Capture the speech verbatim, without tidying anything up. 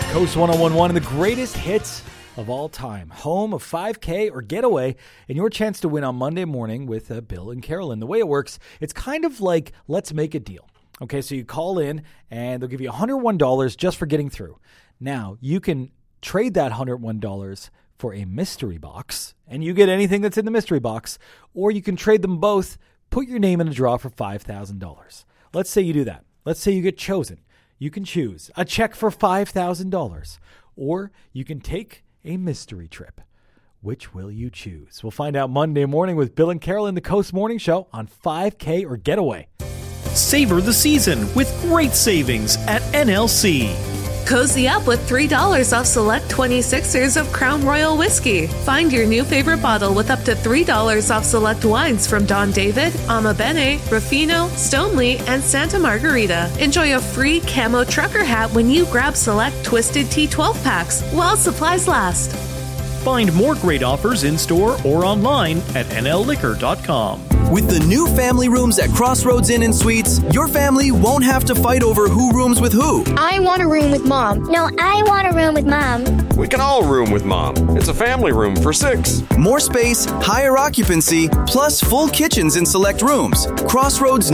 Coast one oh one point one and the greatest hits of all time. Home of five K or Getaway, and your chance to win on Monday morning with uh, Bill and Carolyn. The way it works, it's kind of like Let's Make a Deal. Okay, so you call in, and they'll give you one hundred one dollars just for getting through. Now, you can trade that one hundred one dollars for a mystery box, and you get anything that's in the mystery box, or you can trade them both, put your name in a draw for five thousand dollars. Let's say you do that. Let's say you get chosen. You can choose a check for five thousand dollars, or you can take a mystery trip. Which will you choose? We'll find out Monday morning with Bill and Carolyn, the Coast Morning Show on five K or Getaway. Savor the season with great savings at N L C. Cozy up with three dollars off select twenty-sixers of Crown Royal Whiskey. Find your new favorite bottle with up to three dollars off select wines from Don David, Ama Bene, Ruffino, Stoneleigh, and Santa Margarita. Enjoy a free camo trucker hat when you grab select Twisted Tea twelve packs while supplies last. Find more great offers in-store or online at N L liquor dot com. With the new family rooms at Crossroads Inn and Suites, your family won't have to fight over who rooms with who. I want a room with Mom. No, I want a room with Mom. We can all room with Mom. It's a family room for six. More space, higher occupancy, plus full kitchens in select rooms. Crossroads